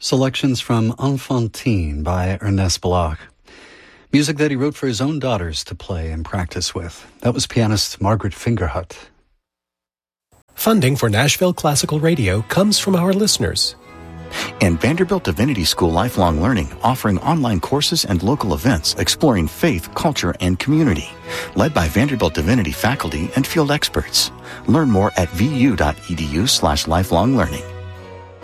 Selections from Enfantine by Ernest Bloch. Music that he wrote for his own daughters to play and practice with. That was pianist Margaret Fingerhut. Funding for Nashville Classical Radio comes from our listeners. And Vanderbilt Divinity School Lifelong Learning, offering online courses and local events exploring faith, culture, and community. Led by Vanderbilt Divinity faculty and field experts. Learn more at vu.edu/lifelonglearning.